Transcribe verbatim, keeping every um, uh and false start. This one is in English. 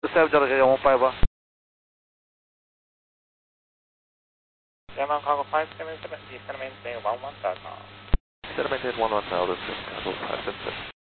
seven zero one five one. German Cargo five seven seven, descend maintain one one Delta. Descend maintain one one Delta, Cargo five seven seven.